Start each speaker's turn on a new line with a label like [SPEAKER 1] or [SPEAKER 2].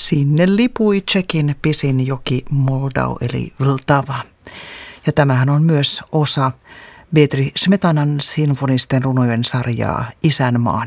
[SPEAKER 1] Sinne lipui Tšekin pisin joki Moldau eli Vltava. Ja tämähän on myös osa Bedřich Smetanan sinfonisten runojen sarjaa Isänmaan.